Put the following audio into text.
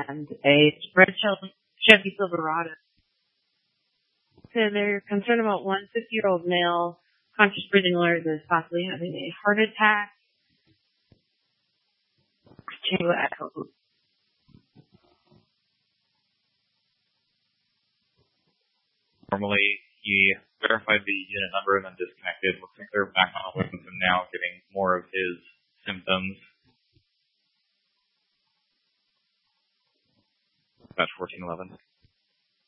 and a red Chevy Silverado. So they're concerned about one 50-year-old male conscious breathing alert that is possibly having a heart attack. Normally, he verified the unit number and then disconnected. Looks like they're back on with him now, getting more of his symptoms. Batch 1411.